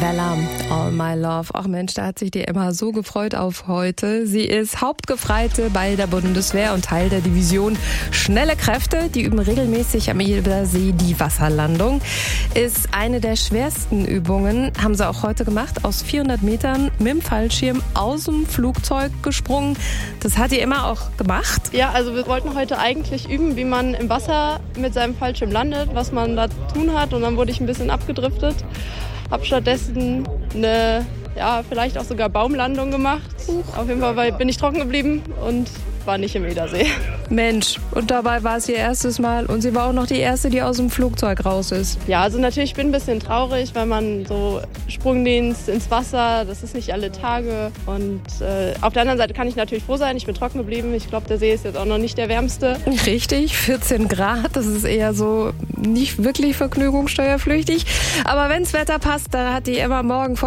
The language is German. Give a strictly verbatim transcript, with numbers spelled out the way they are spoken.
Vella, All My Love. Ach Mensch, da hat sich die Emma so gefreut auf heute. Sie ist Hauptgefreite bei der Bundeswehr und Teil der Division Schnelle Kräfte. Die üben regelmäßig am Edersee die Wasserlandung. Ist eine der schwersten Übungen, haben sie auch heute gemacht. Aus vierhundert Metern mit dem Fallschirm aus dem Flugzeug gesprungen. Das hat die Emma auch gemacht. Ja, also wir wollten heute eigentlich üben, wie man im Wasser mit seinem Fallschirm landet, was man da zu tun hat. Und dann wurde ich ein bisschen abgedriftet. Hab stattdessen eine, ja, vielleicht auch sogar Baumlandung gemacht. Auf jeden Fall bin ich trocken geblieben und war nicht im Edersee. Mensch, und dabei war es ihr erstes Mal und sie war auch noch die Erste, die aus dem Flugzeug raus ist. Ja, also natürlich, ich bin ein bisschen traurig, weil man so Sprungdienst ins Wasser, das ist nicht alle Tage. Und äh, auf der anderen Seite kann ich natürlich froh sein, ich bin trocken geblieben. Ich glaube, der See ist jetzt auch noch nicht der wärmste. Richtig, vierzehn Grad, das ist eher so nicht wirklich vergnügungssteuerpflichtig. Aber wenns Wetter passt, dann hat die Emma morgen